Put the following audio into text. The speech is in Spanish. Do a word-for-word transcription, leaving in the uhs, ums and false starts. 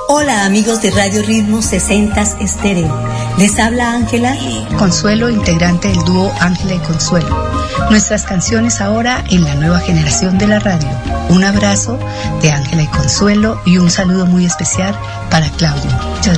Hola amigos de Radio Ritmo sesenta Estéreo. Les habla Ángela y Consuelo, integrante del dúo Ángela y Consuelo. Nuestras canciones ahora en la nueva generación de la radio. Un abrazo de Ángela y Consuelo y un saludo muy especial para Claudio. Muchas